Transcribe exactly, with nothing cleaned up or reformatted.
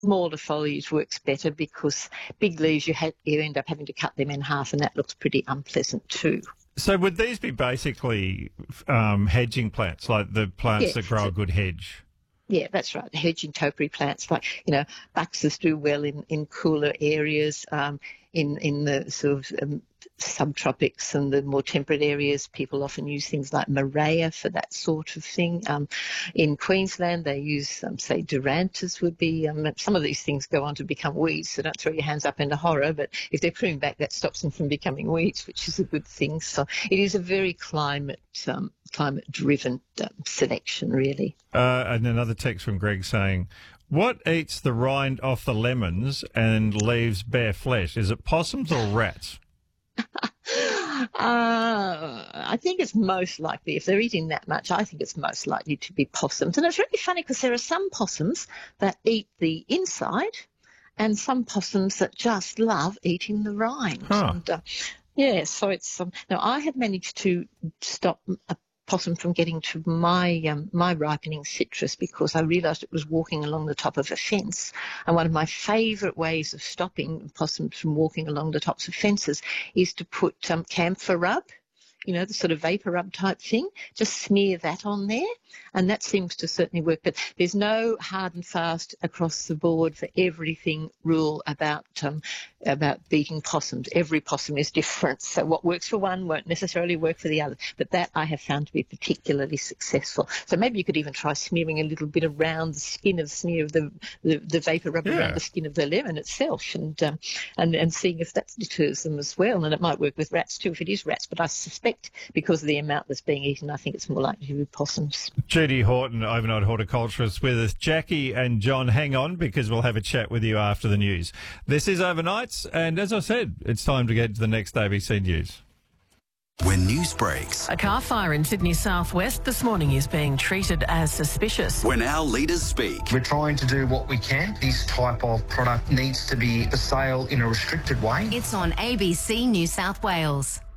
Smaller foliage works better because big leaves, you, ha- you end up having to cut them in half, and that looks pretty unpleasant too. So would these be basically um, hedging plants, like the plants Yeah, that grow so- a good hedge? Yeah, that's right. The hedging topiary plants, like, you know, buxus do well in, in cooler areas, um, in, in the sort of um, subtropics and the more temperate areas. People often use things like Morea for that sort of thing. Um, in Queensland, they use, um, say, Durantas would be, um, some of these things go on to become weeds, so don't throw your hands up into horror, but if they're pruned back, that stops them from becoming weeds, which is a good thing. So it is a very climate, um, climate-driven um, selection, really. Uh, and another text from Greg saying, what eats the rind off the lemons and leaves bare flesh? Is it possums or rats? Uh, I think it's most likely, if they're eating that much, I think it's most likely to be possums. And it's really funny because there are some possums that eat the inside and some possums that just love eating the rind. Huh. And, uh, yeah, so it's... Um, now, I have managed to stop a possum from getting to my um, my ripening citrus because I realised it was walking along the top of a fence. And one of my favourite ways of stopping possums from walking along the tops of fences is to put um, camphor rub, you know, the sort of vapour rub type thing. Just smear that on there, and that seems to certainly work. But there's no hard and fast across the board for everything rule about um, about beating possums. Every possum is different, so what works for one won't necessarily work for the other. But that I have found to be particularly successful. So maybe you could even try smearing a little bit around the skin of smear of the the, the vapour rub Yeah. around the skin of the lemon itself, and um, and and seeing if that deters them as well. And it might work with rats too if it is rats. But I suspect because of the amount that's being eaten, I think it's more likely to be possums. Judy Horton, overnight horticulturist, with us. Jackie and John, hang on because we'll have a chat with you after the news. This is Overnights, and as I said, it's time to get to the next A B C News. When news breaks, A car fire in Sydney southwest this morning is being treated as suspicious. when our leaders speak, We're trying to do what we can. This type of product needs to be for sale in a restricted way. It's on A B C New South Wales.